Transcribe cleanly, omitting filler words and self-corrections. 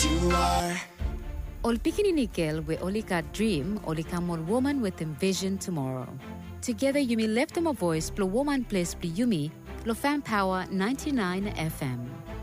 you are. Ol pikininikil we olika dream, olika more woman with envision tomorrow. Together Yumi left them a voice, blow woman place, Yumi, Lo Fan Power 99 FM.